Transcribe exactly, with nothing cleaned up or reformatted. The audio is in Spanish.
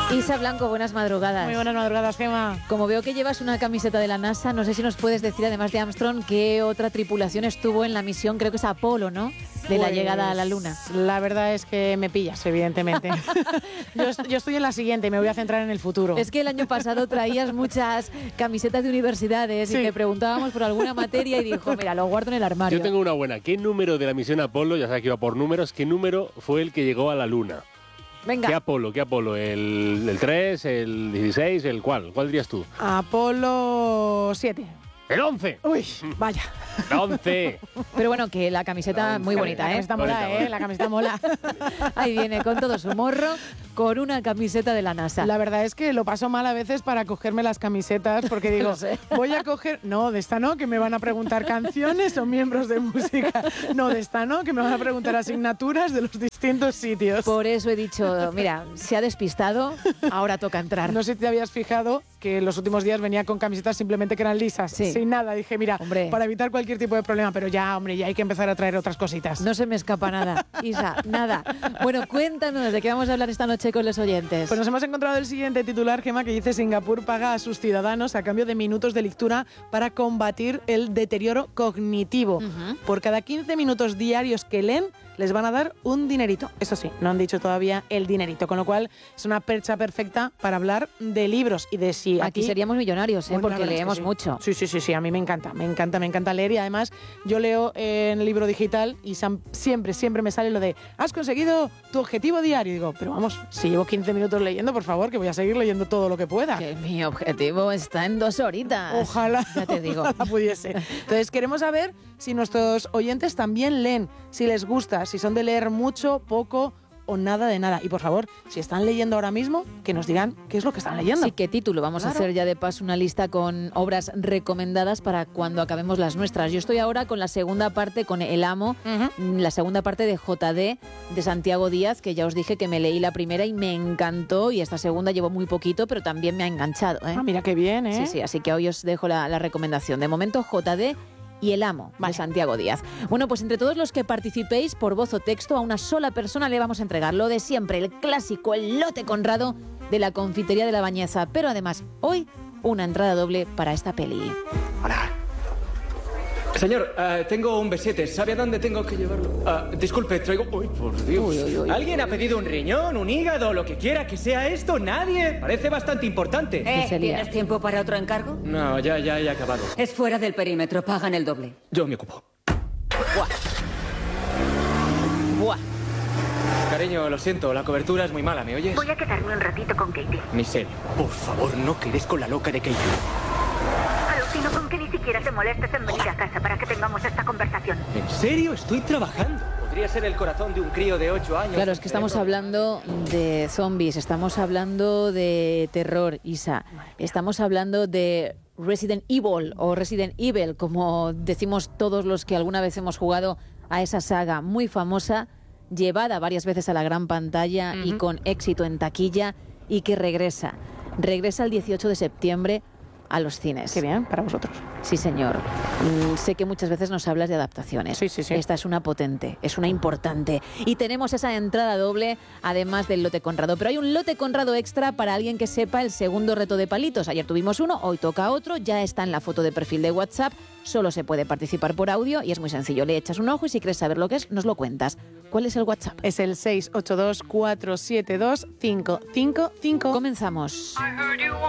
Isa Blanco, buenas madrugadas. Muy buenas madrugadas, Gemma. Como veo que llevas una camiseta de la NASA, no sé si nos puedes decir, además de Armstrong, qué otra tripulación estuvo en la misión, creo que es Apolo, ¿no? De pues, la llegada a la Luna. La verdad es que me pillas, evidentemente. yo, yo estoy en la siguiente y me voy a centrar en el futuro. Es que el año pasado traías muchas camisetas de universidades, sí, y te preguntábamos por alguna materia y dijo, mira, lo guardo en el armario. Yo tengo una buena. ¿Qué número de la misión Apolo, ya sabes que iba por números, qué número fue el que llegó a la Luna? Venga. ¿Qué Apolo? ¿Qué Apolo? ¿El, el tres, el dieciséis, el cuál? ¿Cuál dirías tú? Apolo siete. ¡El once! Uy, vaya. ¡El once! Pero bueno, que la camiseta once. Muy bonita, la ¿eh? Camiseta mola, bonita, ¿eh? bonita. La camiseta mola. Ahí viene, con todo su morro, con una camiseta de la NASA. La verdad es que lo paso mal a veces para cogerme las camisetas, porque digo, sé. voy a coger... No, de esta no, que me van a preguntar canciones o miembros de música. No, de esta no, que me van a preguntar asignaturas de los distintos sitios. Por eso he dicho, mira, se ha despistado, ahora toca entrar. No sé si te habías fijado que los últimos días venía con camisetas simplemente que eran lisas, Sí. sin nada. Dije, mira, Hombre. para evitar cualquier tipo de problema, pero ya, hombre, ya hay que empezar a traer otras cositas. No se me escapa nada, Isa, nada. Bueno, cuéntanos de qué vamos a hablar esta noche con los oyentes. Pues nos hemos encontrado el siguiente titular, Gemma, que dice: Singapur paga a sus ciudadanos a cambio de minutos de lectura para combatir el deterioro cognitivo. Uh-huh. Por cada quince minutos diarios que leen, les van a dar un dinerito. Eso sí, no han dicho todavía el dinerito, con lo cual es una percha perfecta para hablar de libros y de si Aquí aquí... seríamos millonarios, ¿eh? Bueno, la Porque verdad es que leemos sí. mucho. Sí, sí, sí, sí, a mí me encanta, me encanta, me encanta leer, y además yo leo en el libro digital y sam- siempre, siempre me sale lo de has conseguido tu objetivo diario. Y digo, pero vamos, si llevo quince minutos leyendo, por favor, que voy a seguir leyendo todo lo que pueda. Que mi objetivo está en dos horitas. Ojalá, Ya te digo. ojalá pudiese. Entonces queremos saber si nuestros oyentes también leen, si les gusta, si son de leer mucho, poco o nada de nada. Y por favor, si están leyendo ahora mismo, que nos digan qué es lo que están leyendo. Sí, qué título. Vamos Claro. a hacer ya de paso una lista con obras recomendadas para cuando acabemos las nuestras. Yo estoy ahora con la segunda parte, con El Amo, Ujú. la segunda parte de J D de Santiago Díaz, que ya os dije que me leí la primera y me encantó, y esta segunda llevo muy poquito, pero también me ha enganchado, ¿eh? Ah, mira qué bien, ¿eh? Sí, sí, así que hoy os dejo la, la recomendación. De momento, J D y El Amo, Vale. de Santiago Díaz. Bueno, pues entre todos los que participéis por voz o texto, a una sola persona le vamos a entregar lo de siempre, el clásico, el lote Conrado de la Confitería de la Bañeza. Pero además, hoy, una entrada doble para esta peli. Hola. Señor, eh, tengo un B siete. ¿Sabe a dónde tengo que llevarlo? Ah, disculpe, traigo... Uy, por Dios. Uy, uy, uy. ¿Alguien ha pedido un riñón, un hígado, lo que quiera que sea esto? ¿Nadie? Parece bastante importante. ¿Qué Eh, sería? ¿Tienes tiempo para otro encargo? No, ya, ya he acabado. Es fuera del perímetro, pagan el doble. Yo me ocupo. Buah. Buah. Cariño, lo siento, la cobertura es muy mala, ¿me oyes? Voy a quedarme un ratito con Katie. Ni serio. Por favor, no quedes con la loca de Katie. Alucino con que ni siquiera te molestes en venir a casa para que tengamos esta conversación. ¿En serio? Estoy trabajando. Podría ser el corazón de un crío de ocho años. Claro, es que estamos hablando de zombies, estamos hablando de terror, Isa. Estamos hablando de Resident Evil o Resident Evil, como decimos todos los que alguna vez hemos jugado a esa saga muy famosa, llevada varias veces a la gran pantalla y con éxito en taquilla, y que regresa. Regresa el dieciocho de septiembre a los cines. Qué bien, para vosotros. Sí, señor. Mm, sé que muchas veces nos hablas de adaptaciones. Sí, sí, sí. Esta es una potente, es una importante. Y tenemos esa entrada doble, además del lote Conrado. Pero hay un lote Conrado extra para alguien que sepa el segundo reto de palitos. Ayer tuvimos uno, hoy toca otro. Ya está en la foto de perfil de WhatsApp. Solo se puede participar por audio y es muy sencillo. Le echas un ojo y si quieres saber lo que es, nos lo cuentas. ¿Cuál es el WhatsApp? Es el seis ocho dos, cuatro siete dos, cinco cinco cinco. Comenzamos.